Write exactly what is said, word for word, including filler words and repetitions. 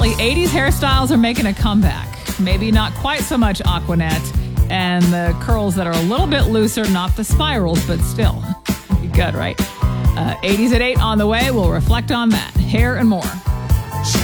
apparently eighties hairstyles are making a comeback. Maybe not quite so much Aquanet, and the curls that are a little bit looser, not the spirals, but still. Good, right? Uh, eighties at eight on the way. We'll reflect on that. Hair and more.